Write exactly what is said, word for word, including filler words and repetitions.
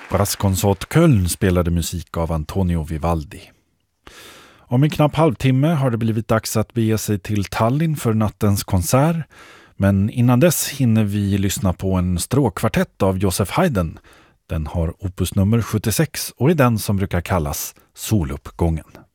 Operaskonsert Köln spelade musik av Antonio Vivaldi. Om en knapp halvtimme har det blivit dags att bege sig till Tallinn för nattens konsert. Men innan dess hinner vi lyssna på en stråkkvartett av Joseph Haydn. Den har opus nummer sjuttiosex och är den som brukar kallas soluppgången.